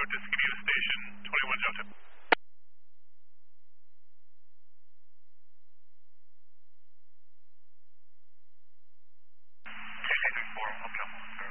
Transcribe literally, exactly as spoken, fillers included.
Bravo to Skinny Station, twenty-one Delta. K C three four, welcome.